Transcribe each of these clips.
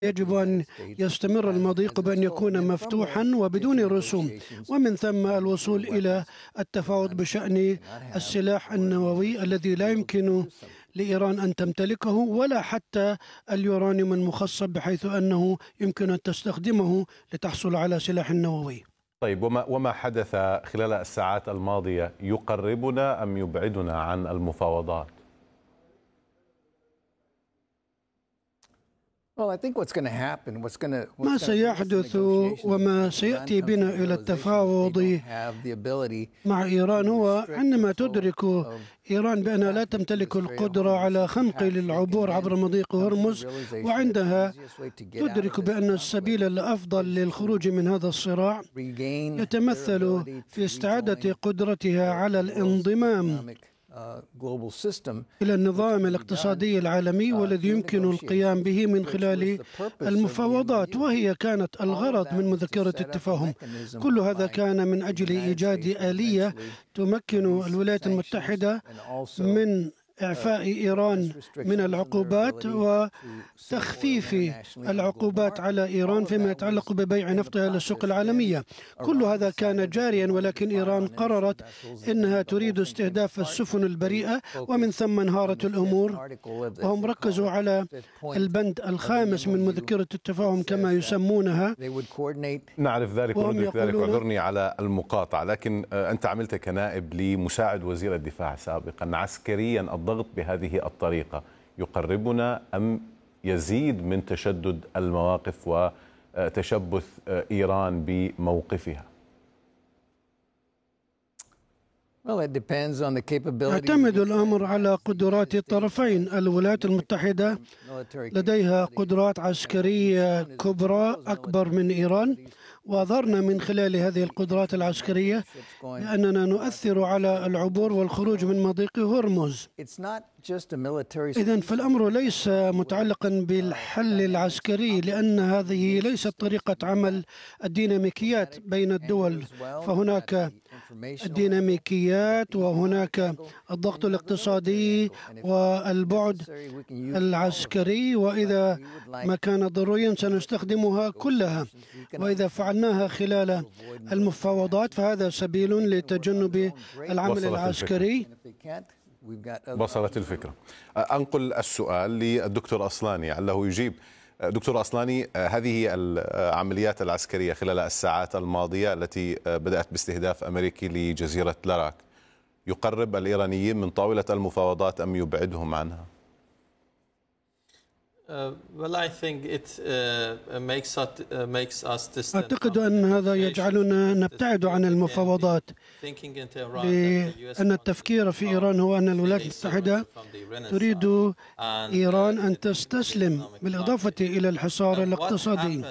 يجب أن يستمر المضيق بأن يكون مفتوحا وبدون رسوم، ومن ثم الوصول إلى التفاوض بشأن السلاح النووي الذي لا يمكن لإيران أن تمتلكه، ولا حتى اليورانيوم المخصب بحيث أنه يمكن أن تستخدمه لتحصل على سلاح نووي. طيب، وما حدث خلال الساعات الماضية يقربنا أم يبعدنا عن المفاوضات؟ ما سيحدث وما سيأتي بنا إلى التفاوض مع إيران هو عندما تدرك إيران بأنها لا تمتلك القدرة على خنق للعبور عبر مضيق هرمز، وعندها تدرك بأن السبيل الأفضل للخروج من هذا الصراع يتمثل في استعادة قدرتها على الانضمام إلى النظام الاقتصادي العالمي، والذي يمكن القيام به من خلال المفاوضات، وهي كانت الغرض من مذكرة التفاهم. كل هذا كان من أجل إيجاد آلية تمكن الولايات المتحدة من إعفاء إيران من العقوبات وتخفيف العقوبات على إيران فيما يتعلق ببيع نفطها للسوق العالمية. كل هذا كان جاريا، ولكن إيران قررت أنها تريد استهداف السفن البريئة، ومن ثم انهارت الأمور، وهم ركزوا على البند الخامس من مذكرة التفاهم كما يسمونها. نعرف ذلك وندرك ذلك، اعذرني على المقاطعة، لكن أنت عملت كنائب لمساعد وزير الدفاع سابقا. عسكريا الضغط بهذه الطريقة يقربنا أم يزيد من تشدد المواقف وتشبث إيران بموقفها؟ يعتمد الأمر على قدرات الطرفين. الولايات المتحدة لديها قدرات عسكرية كبرى أكبر من إيران، وأظهرنا من خلال هذه القدرات العسكرية لأننا نؤثر على العبور والخروج من مضيق هرمز. إذن فالأمر ليس متعلقا بالحل العسكري، لأن هذه ليست طريقة عمل الديناميكيات بين الدول، فهناك الديناميكيات وهناك الضغط الاقتصادي والبعد العسكري، وإذا ما كان ضروريا سنستخدمها كلها، وإذا فعلناها خلال المفاوضات فهذا سبيل لتجنب العمل العسكري. وصلت الفكرة. أنقل السؤال للدكتور أصلاني علّه يجيب. دكتور أصلاني، هذه العمليات العسكرية خلال الساعات الماضية التي بدأت باستهداف أمريكي لجزيرة لاراك يقرب الإيرانيين من طاولة المفاوضات أم يبعدهم عنها؟ أعتقد أن هذا يجعلنا نبتعد عن المفاوضات، لأن التفكير في إيران هو أن الولايات المتحدة تريد إيران أن تستسلم، بالإضافة إلى الحصار الاقتصادي.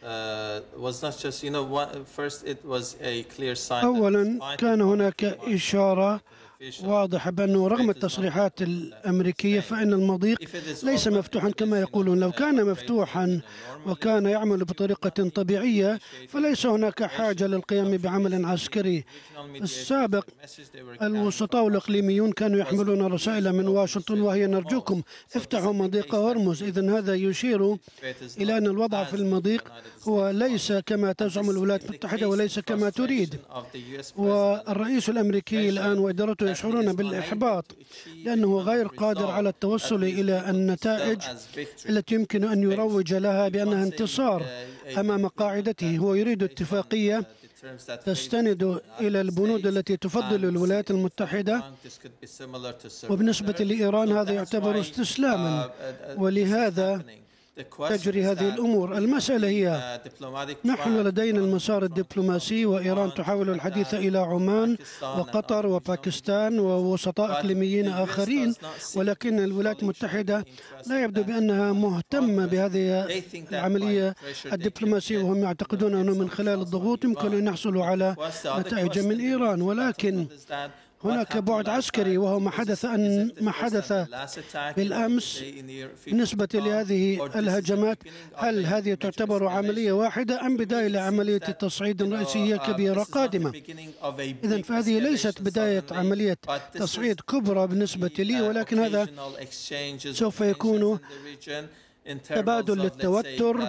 أولا كان هناك إشارة واضحة بأنه رغم التصريحات الأمريكية فإن المضيق ليس مفتوحا كما يقولون. لو كان مفتوحا وكان يعمل بطريقة طبيعية فليس هناك حاجة للقيام بعمل عسكري. السابق الوسطاء الإقليميون كانوا يحملون رسائل من واشنطن وهي نرجوكم افتحوا مضيق هرمز. إذن هذا يشير إلى أن الوضع في المضيق هو ليس كما تزعم الولايات المتحدة وليس كما تريد، والرئيس الأمريكي الآن وإدارته يشعرون بالإحباط لأنه غير قادر على التوصل إلى النتائج التي يمكن أن يروج لها بأنها انتصار أمام قاعدته. هو يريد اتفاقية تستند إلى البنود التي تفضل الولايات المتحدة، وبالنسبة لإيران هذا يعتبر استسلاما، ولهذا تجري هذه الأمور. المسألة هي نحن لدينا المسار الدبلوماسي، وإيران تحاول الحديث إلى عمان وقطر وباكستان ووسطاء إقليميين آخرين، ولكن الولايات المتحدة لا يبدو بأنها مهتمة بهذه العملية الدبلوماسية، وهم يعتقدون أنه من خلال الضغوط يمكن أن يحصلوا على نتائج من إيران. ولكن هناك بعد عسكري، وهو ما حدث بالأمس بالنسبة لهذه الهجمات. هل هذه تعتبر عملية واحدة أم بداية لعملية تصعيد رئيسية كبيرة قادمة؟ إذن فهذه ليست بداية عملية تصعيد كبرى بالنسبة لي، ولكن هذا سوف يكون تبادل للتوتر